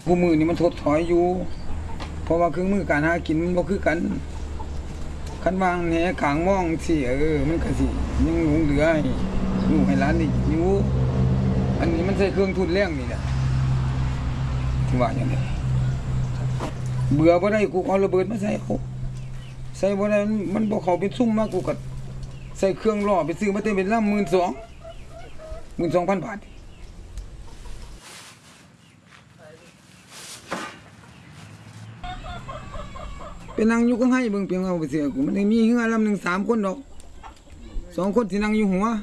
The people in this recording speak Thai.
ผู้มือนี่มันถดถอยอยู่เพราะว่าเครื่องมือการหากินมันบ่คือกันคันวางแหขางมองสิมันก็สิยังหลงเหลือให้ลูกให้หลานนี่อยู่อันนี้มันใช้เครื่องทุนแรงนี่แหละที่ว่าอย่างนี้เบื่อบ่ได้กูเอาระเบิดมาใส่เขาใส่บ่ได้มันบ่เข้าเป็นซุ่มมากกูก็ใส่เครื่องล่อไปซื้อมาเต็มเป็นลำ 12,000 บาทเป็นนั่งอยู่ก็ให้เบิ่งเพียงเอาไปเสือกูมันได้มีเฮือลำหนึ่ง3 คนดอก2 คนที่นั่งอยู่หัว